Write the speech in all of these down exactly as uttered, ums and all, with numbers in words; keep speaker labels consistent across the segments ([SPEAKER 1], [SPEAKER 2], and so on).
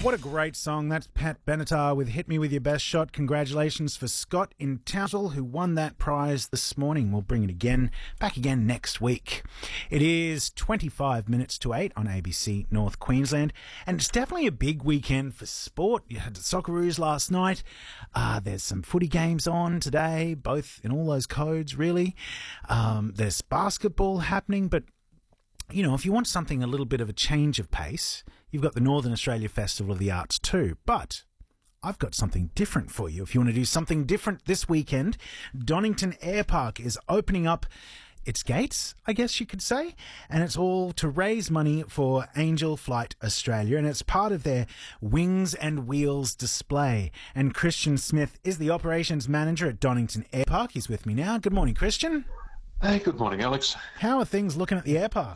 [SPEAKER 1] What a great song. That's Pat Benatar with Hit Me With Your Best Shot. Congratulations for Scott in Townsville, who won that prize this morning. We'll bring it again, back again next week. It is twenty-five minutes to eight on A B C North Queensland, and it's definitely a big weekend for sport. You had the Socceroos last night. Uh, there's some footy games on today, both in all those codes, really. Um, there's basketball happening, but you know, if you want something a little bit of a change of pace, you've got the Northern Australia Festival of the Arts too. But I've got something different for you. If you want to do something different this weekend, Donington Airpark is opening up its gates, I guess you could say, and it's all to raise money for Angel Flight Australia, and it's part of their Wings and Wheels display. And Christian Smith is the operations manager at Donington Airpark. He's with me now. Good morning, Christian.
[SPEAKER 2] Hey, good morning, Alex.
[SPEAKER 1] How are things looking at the airpark?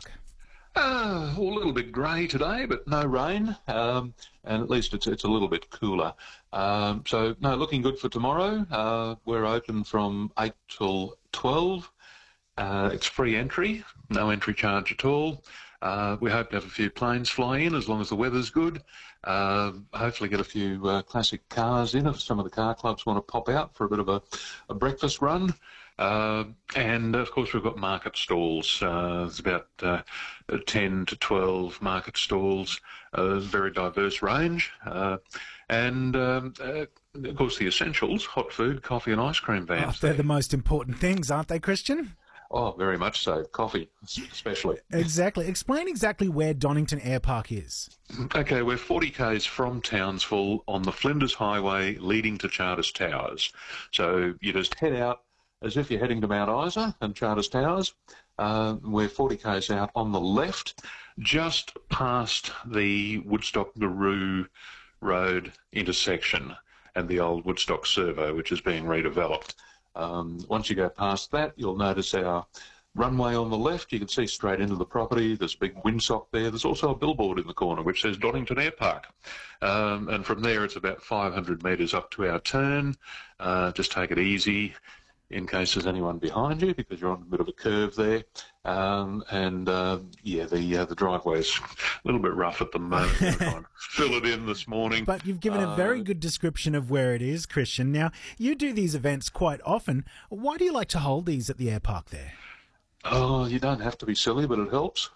[SPEAKER 2] Uh, well, a little bit grey today, but no rain, um, and at least it's it's a little bit cooler. Um, so, no, looking good for tomorrow. Uh, we're open from eight till twelve. Uh, it's free entry, no entry charge at all. Uh, we hope to have a few planes fly in as long as the weather's good. Uh, hopefully get a few uh, classic cars in if some of the car clubs want to pop out for a bit of a, a breakfast run. Uh, and, of course, we've got market stalls. Uh, there's about uh, ten to twelve market stalls, a very diverse range. Uh, and, um, uh, of course, the essentials, hot food, coffee and ice cream vans.
[SPEAKER 1] Oh, they're the most important things, aren't they, Christian?
[SPEAKER 2] Oh, very much so. Coffee, especially.
[SPEAKER 1] Exactly. Explain exactly where Donington Airpark is.
[SPEAKER 2] Okay, we're forty k's from Townsville on the Flinders Highway leading to Charters Towers. So you just head out as if you're heading to Mount Isa and Charters Towers. Uh, we're forty k's out on the left, just past the Woodstock-Garoo Road intersection and the old Woodstock Servo, which is being redeveloped. Um, once you go past that, you'll notice our runway on the left. You can see straight into the property. There's a big windsock there. There's also a billboard in the corner which says Donington Airpark. Um, and from there, it's about five hundred metres up to our turn. Uh, just take it easy in case there's anyone behind you, because you're on a bit of a curve there. Um, and, uh, yeah, the uh, the driveway's a little bit rough at the moment. We're trying to fill it in this morning.
[SPEAKER 1] But you've given a very
[SPEAKER 2] uh,
[SPEAKER 1] good description of where it is, Christian. Now, you do these events quite often. Why do you like to hold these at the airpark there?
[SPEAKER 2] Oh, you don't have to be silly, but it helps.